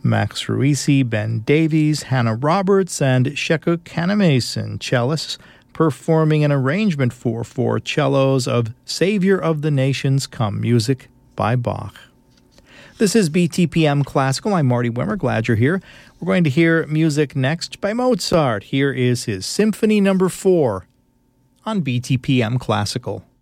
Max Ruisi, Ben Davies, Hannah Roberts, and Sheku Kanemason, cellists, performing an arrangement for four cellos of Savior of the Nations Come Music by Bach. This is BTPM Classical. I'm Marty Wimmer. Glad you're here. We're going to hear music next by Mozart. Here is his Symphony No. 4 on BTPM Classical.